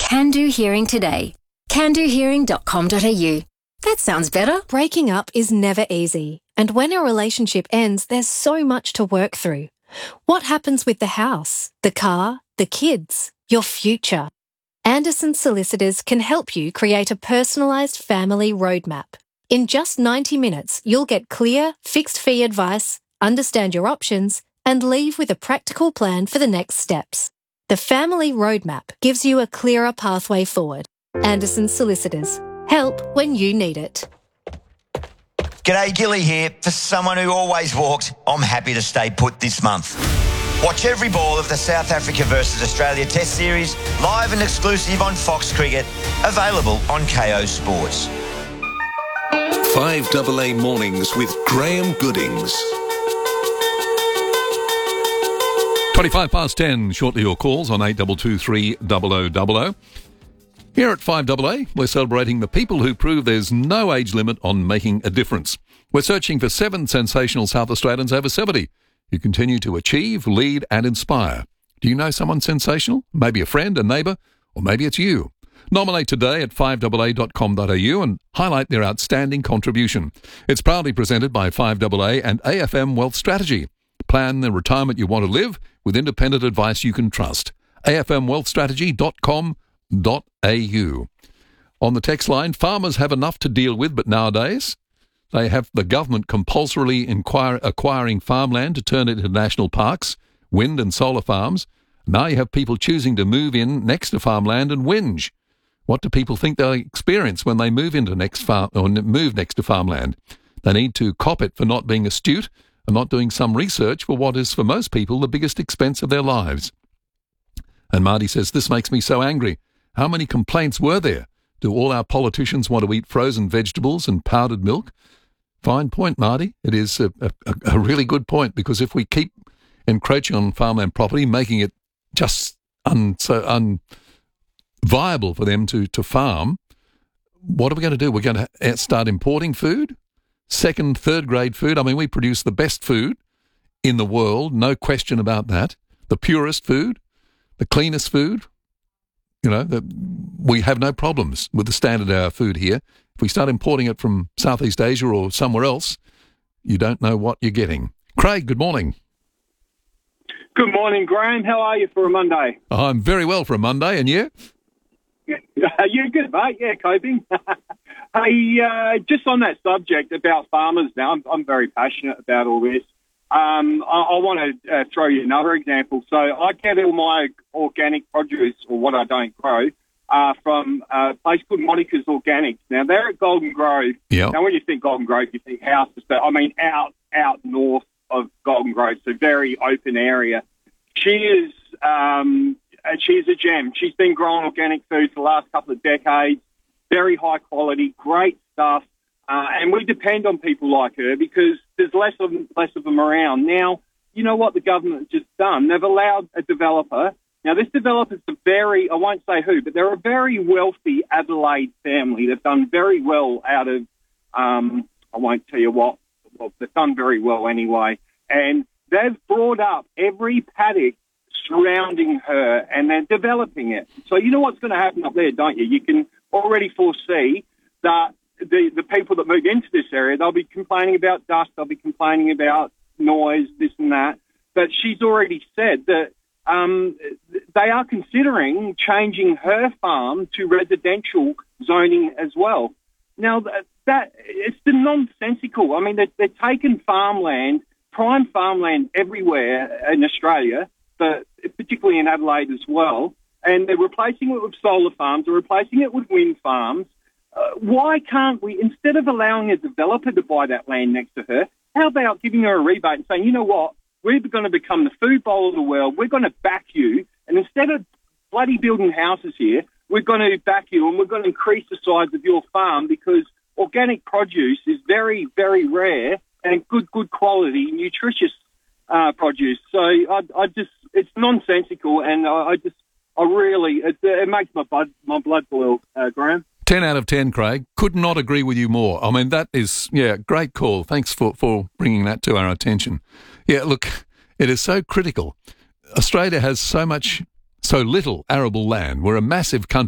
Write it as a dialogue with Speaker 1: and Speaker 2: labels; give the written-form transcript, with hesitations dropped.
Speaker 1: Can Do Hearing today. candohearing.com.au. That sounds better.
Speaker 2: Breaking up is never easy, and when a relationship ends, there's so much to work through. What happens with the house, the car, the kids, your future? Anderson Solicitors can help you create a personalised family roadmap. In just 90 minutes, you'll get clear, fixed-fee advice, understand your options, and leave with a practical plan for the next steps. The Family Roadmap gives you a clearer pathway forward. Anderson Solicitors. Help when you need it.
Speaker 3: G'day, Gilly here. For someone who always walked, I'm happy to stay put this month. Watch every ball of the South Africa versus Australia Test Series live and exclusive on Fox Cricket, available on KO Sports.
Speaker 4: 5AA Mornings with Graham Goodings.
Speaker 5: 25 past 10, shortly your calls on 8223 0000. Here at 5AA, we're celebrating the people who prove there's no age limit on making a difference. We're searching for 7 sensational South Australians over 70 who continue to achieve, lead and inspire. Do you know someone sensational? Maybe a friend, a neighbour, or maybe it's you. Nominate today at 5AA.com.au and highlight their outstanding contribution. It's proudly presented by 5AA and AFM Wealth Strategy. Plan the retirement you want to live with independent advice you can trust. afmwealthstrategy.com.au. On the text line, farmers have enough to deal with, but nowadays they have the government compulsorily acquiring farmland to turn it into national parks, wind and solar farms. Now you have people choosing to move in next to farmland and whinge. What do people think they'll experience when they move into move next to farmland? They need to cop it for not being astute and not doing some research for what is for most people the biggest expense of their lives. And Marty says, this makes me so angry. How many complaints were there? Do all our politicians want to eat frozen vegetables and powdered milk? Fine point, Marty. It is a really good point, because if we keep encroaching on farmland property, making it just unviable for them to farm, what are we going to do? We're going to start importing food? Second, third grade food. I mean, we produce the best food in the world, no question about that. The purest food, the cleanest food. You know, we have no problems with the standard of our food here. If we start importing it from Southeast Asia or somewhere else, you don't know what you're getting. Craig, good morning.
Speaker 6: Good morning, Graham. How are you for a Monday?
Speaker 5: I'm very well for a Monday, and you?
Speaker 6: You're good, mate. Yeah, coping. Hey, just on that subject about farmers now, I'm very passionate about all this. I want to throw you another example. So I get all my organic produce, or what I don't grow, from a place called Monica's Organics. Now, they're at Golden Grove.
Speaker 5: Yep.
Speaker 6: Now, when you think Golden Grove, you think houses, but I mean out north of Golden Grove, so very open area. She is a gem. She's been growing organic food for the last couple of decades. Very high quality, great stuff. And we depend on people like her because there's less of them around. Now, you know what the government has just done? They've allowed a developer. Now, this developer's I won't say who, but they're a very wealthy Adelaide family. They've done very well out of, I won't tell you what. Well, they've done very well anyway. And they've brought up every paddock surrounding her, and they're developing it. So you know what's going to happen up there, don't you? You can already foresee that the people that move into this area, they'll be complaining about dust, they'll be complaining about noise, this and that. But she's already said that they are considering changing her farm to residential zoning as well. Now, that it's the nonsensical. I mean, they're taking farmland, prime farmland everywhere in Australia, but particularly in Adelaide as well, and they're replacing it with solar farms, they're replacing it with wind farms. Why can't we, instead of allowing a developer to buy that land next to her, how about giving her a rebate and saying, you know what, we're going to become the food bowl of the world, we're going to back you, and instead of bloody building houses here, we're going to back you and we're going to increase the size of your farm because organic produce is very, very rare and good quality, nutritious produce. So it's nonsensical, and it makes my blood boil, Graham.
Speaker 5: 10 out of 10, Craig. Could not agree with you more. I mean, that is, great call. Thanks for bringing that to our attention. Yeah, look, it is so critical. Australia has so little arable land. We're a massive country.